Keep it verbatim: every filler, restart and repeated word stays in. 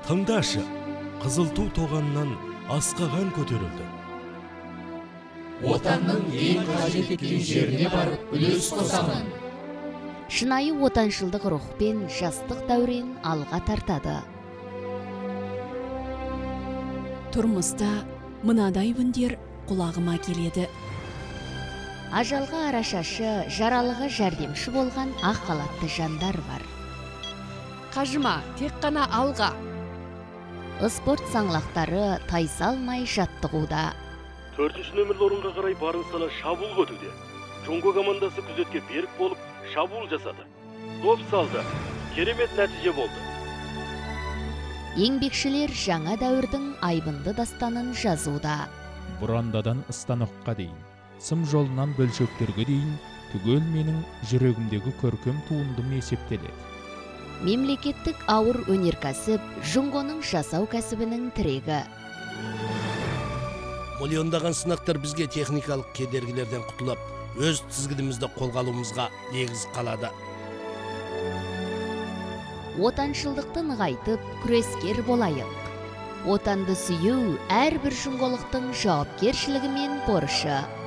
Тыңдашы, қызыл ту тоғаннан асқаған көтерілді. Отанның ең қажет еткен жеріне барып үлес қосамын. Шынайы отаншылдық рухпен жастық дәурен алға тартады. Тұрмыста мынадай үндер құлағыма келеді. Ажалға арашашы, жаралыға жәрдемші болған ақ халатты жандар бар. Қажыма, тек қана алға. Спорт саңлақтары тайсалмай жаттығуда. Төртінші нөмірлі орынға қарай барын сала шабуыл көтуде. Жонго командасы күзетке берік болып шабуыл жасады. Доп салды. Керемет нәтиже болды. Еңбекшілер жаңа дәуірдің айбынды дастанын жазуда. Бұрандадан станокқа дейін, сым жолынан бөлшектерге дейін түгел менің жүрегімдегі көркем туындым есептеледі. Мемлекеттік ауыр өнеркәсіп Жоңғоның жасау кәсібінің тірегі. Миллиондаған сынақтар бізге техникалық кедергілерден құтылып, өз тізгінімізді қолға алуымызға негіз қалады. Отаншылдықты нығайтып, күрескер болайық. Отанды сүю әрбір жоңғолықтың жауапкершілігі мен борышы.